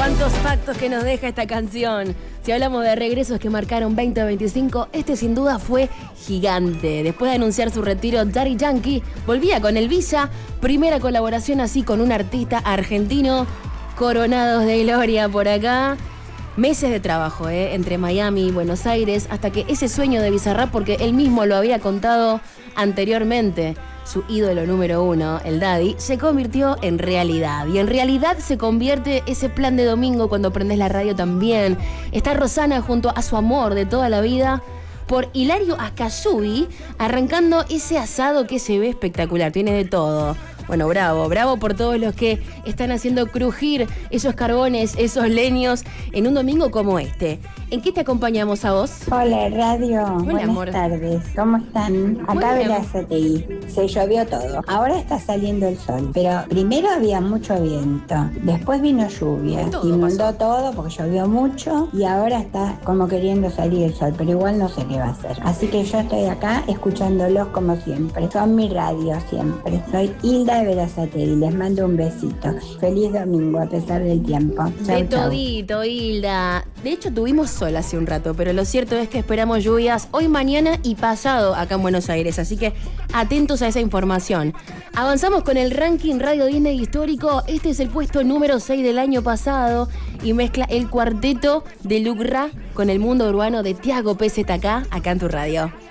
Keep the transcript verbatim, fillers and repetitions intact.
Cuántos factos que nos deja esta canción. Si hablamos de regresos que marcaron veinte veinticinco, este sin duda fue gigante. Después de anunciar su retiro, Daddy Yankee volvía con el Villa, primera colaboración así con un artista argentino, coronados de gloria por acá. Meses de trabajo, ¿eh? Entre Miami y Buenos Aires, hasta que ese sueño de Bizarrap, porque él mismo lo había contado anteriormente, su ídolo número uno, el Daddy, se convirtió en realidad. Y en realidad se convierte ese plan de domingo cuando prendes la radio también. Está Rosana junto a su amor de toda la vida por Hilario Ascasubi, arrancando ese asado que se ve espectacular, tiene de todo. Bueno, bravo, bravo por todos los que están haciendo crujir esos carbones, esos leños en un domingo como este. ¿En qué te acompañamos a vos? Hola, radio. Hola, Buenas amor. tardes. ¿Cómo están? Acá Bueno. Verazategui. Se llovió todo. Ahora está saliendo el sol. Pero primero había mucho viento. Después vino lluvia. Todo Inundó pasó. todo porque llovió mucho. Y ahora está como queriendo salir el sol. Pero igual no sé qué va a hacer. Así que yo estoy acá escuchándolos como siempre. Son mi radio siempre. Soy Hilda de Verazategui. Les mando un besito. Feliz domingo a pesar del tiempo. Chau, De chau. todito, Hilda. De hecho, tuvimos sol hace un rato, pero lo cierto es que esperamos lluvias hoy, mañana y pasado acá en Buenos Aires. Así que atentos a esa información. Avanzamos con el ranking Radio Disney histórico. Este es el puesto número seis del año pasado y mezcla el cuarteto de Lucra con el mundo urbano de Tiago P Z K acá en tu radio.